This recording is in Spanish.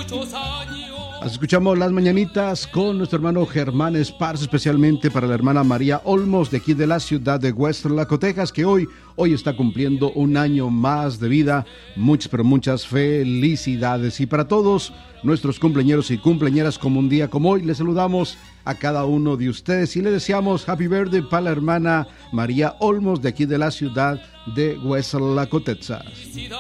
Escuchamos las mañanitas con nuestro hermano Germán Esparza, especialmente para la hermana María Olmos de aquí de la ciudad de Western Laco, Texas, que hoy está cumpliendo un año más de vida. Muchas, pero muchas felicidades. Y para todos nuestros cumpleañeros y cumpleañeras, como un día como hoy, les saludamos a cada uno de ustedes y le deseamos Happy Birthday para la hermana María Olmos de aquí de la ciudad de Western Laco, Texas.